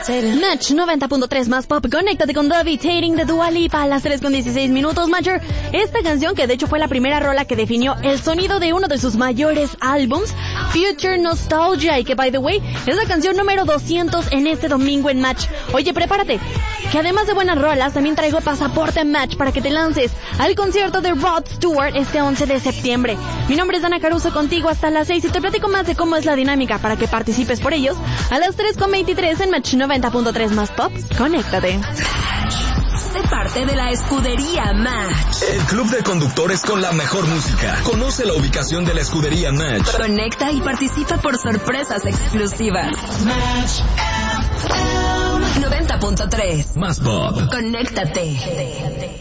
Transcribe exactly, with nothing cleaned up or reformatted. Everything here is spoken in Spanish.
Match noventa punto tres más pop. Conéctate con Levitating de Dua Lipa a las tres con dieciséis minutos, Major. Esta canción, que de hecho fue la primera rola que definió el sonido de uno de sus mayores álbums, Future Nostalgia, y que, by the way, es la canción número doscientos en este domingo en Match. Oye, prepárate, que además de buenas rolas, también traigo pasaporte Match para que te lances al concierto de Rod Stewart este once de septiembre. Mi nombre es Dana Caruso, contigo hasta las seis, y te platico más de cómo es la dinámica para que participes por ellos a las tres con veintitrés en Match noventa punto tres más pop. Conéctate. Sé parte de la escudería Match, el club de conductores con la mejor música. Conoce la ubicación de la escudería Match. Conecta y participa por sorpresas exclusivas. Match noventa punto tres más pop. Conéctate.